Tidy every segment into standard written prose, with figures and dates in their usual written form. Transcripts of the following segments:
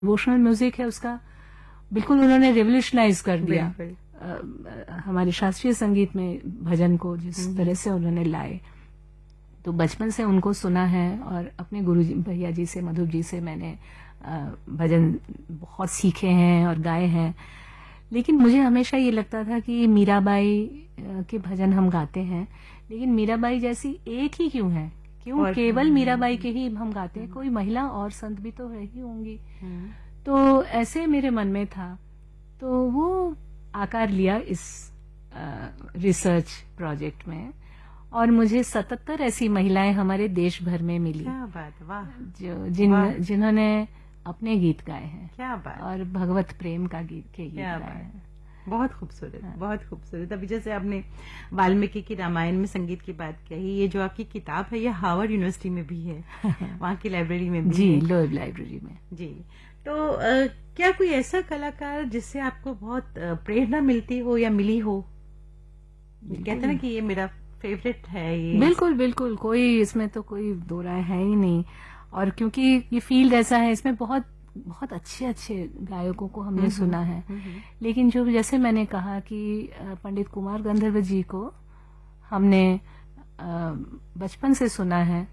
Devotional music है उसका बिल्कुल उन्होंने रेवोल्यूशनाइज कर दिया। हमारे शास्त्रीय संगीत में भजन को जिस तरह से उन्होंने लाए, तो बचपन से उनको सुना है और अपने गुरु जी भैया जी से, मधुर जी से मैंने भजन बहुत सीखे हैं और गाए हैं। लेकिन मुझे हमेशा ये लगता था कि मीराबाई के भजन हम गाते हैं, लेकिन मीराबाई जैसी एक ही क्यों है, क्यों केवल मीराबाई के ही हम गाते हैं, कोई महिला और संत भी तो है ही होंगी। तो ऐसे मेरे मन में था, तो वो आकार लिया इस रिसर्च प्रोजेक्ट में, और मुझे 77 ऐसी महिलाएं हमारे देश भर में मिली। क्या बात, वाह। जिन्होंने अपने गीत गाए हैं। क्या बात। और भगवत प्रेम का गीत गाए हैं। बहुत खूबसूरत। हाँ। बहुत खूबसूरत। अभी जैसे आपने वाल्मीकि की रामायण में संगीत की बात कही, ये जो आपकी किताब है ये हार्वर्ड यूनिवर्सिटी में भी है, वहाँ की लाइब्रेरी में भी जी, है। लोएब लाइब्रेरी में। जी। तो क्या कोई ऐसा कलाकार जिससे आपको बहुत प्रेरणा मिलती हो या मिली हो? कहते हैं ना कि ये मेरा फेवरेट है ये। बिल्कुल बिल्कुल, कोई इसमें तो कोई दो राय है ही नहीं। और क्योंकि ये फील्ड ऐसा है, इसमें बहुत बहुत अच्छे अच्छे गायकों को हमने सुना है, लेकिन जो जैसे मैंने कहा कि पंडित कुमार गंधर्व जी को हमने बचपन से सुना है।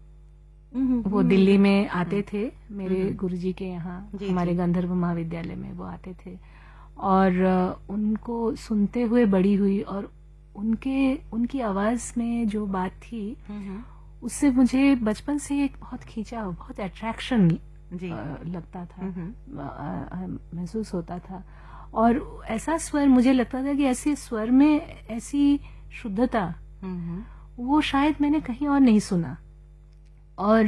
वो दिल्ली में आते थे मेरे गुरुजी के यहाँ, हमारे गंधर्व महाविद्यालय में वो आते थे, और उनको सुनते हुए बड़ी हुई, और उनकी आवाज में जो बात थी उससे मुझे बचपन से एक बहुत खींचा, बहुत अट्रैक्शन लगता था, महसूस होता था। और ऐसा स्वर मुझे लगता था कि ऐसे स्वर में ऐसी शुद्धता वो शायद मैंने कहीं और नहीं सुना। और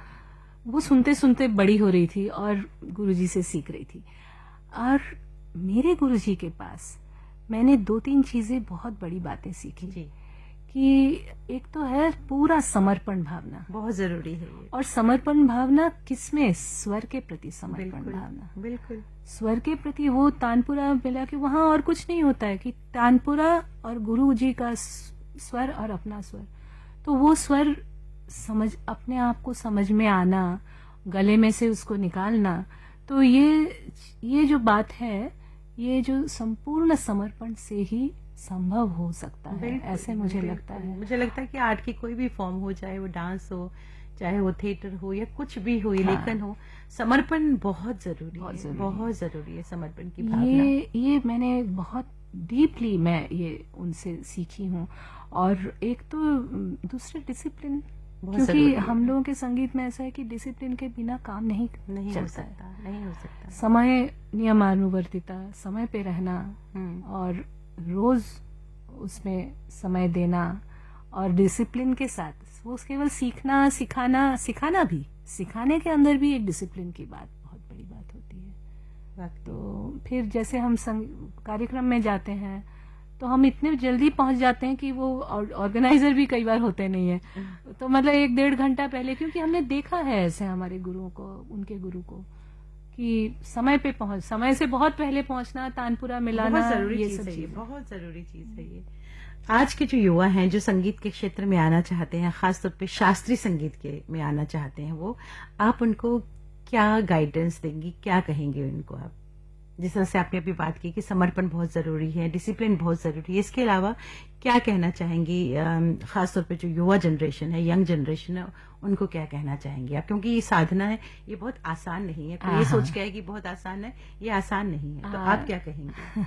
वो सुनते सुनते बड़ी हो रही थी और गुरुजी से सीख रही थी। और मेरे गुरुजी के पास मैंने 2-3 चीजें बहुत बड़ी बातें सीखी जी। कि एक तो है पूरा समर्पण भावना, बहुत जरूरी है ये। और समर्पण भावना किसमें? स्वर के प्रति समर्पण भावना। बिल्कुल स्वर के प्रति। वो तानपुरा मिला के वहां और कुछ नहीं होता है कि तानपुरा और गुरु जी का स्वर और अपना स्वर, तो वो स्वर समझ, अपने आप को समझ में आना, गले में से उसको निकालना, तो ये जो बात है, ये जो संपूर्ण समर्पण से ही संभव हो सकता है, ऐसे मुझे लगता है। मुझे लगता है कि आर्ट की कोई भी फॉर्म हो, चाहे वो डांस हो, चाहे वो थिएटर हो, या कुछ भी हो, लेखन हो, समर्पण बहुत जरूरी है, बहुत जरूरी है समर्पण की भावना। ये मैंने बहुत डीपली मैं ये उनसे सीखी हूँ। और एक तो दूसरे डिसिप्लिन, क्योंकि हम लोगों के संगीत में ऐसा है कि डिसिप्लिन के बिना काम नहीं हो सकता। समय नियमानुवर्तिता, समय पे रहना, और रोज उसमें समय देना, और डिसिप्लिन के साथ वो केवल सीखना, सिखाना भी, सिखाने के अंदर भी एक डिसिप्लिन की बात बहुत बड़ी बात होती है। तो फिर जैसे हम कार्यक्रम में जाते हैं तो हम इतने जल्दी पहुंच जाते हैं कि वो ऑर्गेनाइजर भी कई बार होते नहीं है, तो मतलब 1-1.5 घंटा पहले, क्योंकि हमने देखा है ऐसे हमारे गुरुओं को, उनके गुरु को, कि समय पे समय से बहुत पहले पहुंचना, तानपुरा मिलाना, बहुत जरूरी चीज है ये, बहुत जरूरी चीज है ये। आज के जो युवा हैं जो संगीत के क्षेत्र में आना चाहते हैं, खासतौर पे शास्त्रीय संगीत के में आना चाहते हैं, वो आप उनको क्या गाइडेंस देंगी, क्या कहेंगे उनको आप? जिस तरह से आपने अभी बात की कि समर्पण बहुत जरूरी है, डिसिप्लिन बहुत जरूरी है, इसके अलावा क्या कहना चाहेंगी खासतौर पे जो युवा जनरेशन है, यंग जनरेशन है, उनको क्या कहना चाहेंगे आप? क्योंकि ये साधना है, ये बहुत आसान नहीं है। कोई ये सोच के है कि बहुत आसान है, ये आसान नहीं है, तो आप क्या कहेंगे?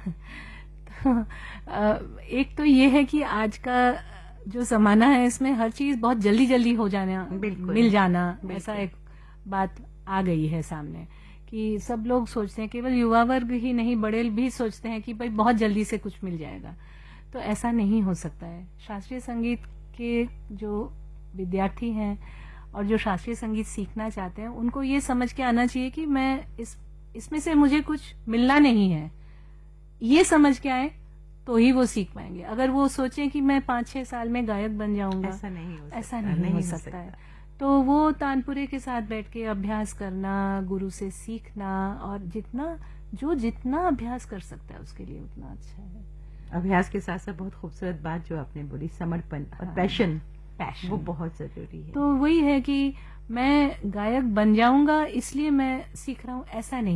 एक तो ये है कि आज का जो जमाना है, इसमें हर चीज बहुत जल्दी जल्दी हो जाना, मिल जाना, ऐसा एक बात आ गई है सामने, कि सब लोग सोचते हैं, केवल युवा वर्ग ही नहीं, बड़े भी सोचते हैं कि भाई बहुत जल्दी से कुछ मिल जाएगा। तो ऐसा नहीं हो सकता है। शास्त्रीय संगीत के जो विद्यार्थी हैं और जो शास्त्रीय संगीत सीखना चाहते हैं, उनको ये समझ के आना चाहिए कि मैं इसमें से मुझे कुछ मिलना नहीं है, ये समझ के आए तो ही वो सीख पाएंगे। अगर वो सोचें कि मैं 5-6 साल में गायक बन जाऊंगा, ऐसा नहीं हो सकता है। तो वो तानपुरे के साथ बैठ के अभ्यास करना, गुरु से सीखना, और जितना अभ्यास कर सकता है उसके लिए उतना अच्छा है। अभ्यास के साथ साथ बहुत खूबसूरत बात जो आपने बोली, समर्पण और पैशन, पैशन। वो बहुत जरूरी है। तो वही है कि मैं गायक बन जाऊंगा इसलिए मैं सीख रहा हूँ, ऐसा नहीं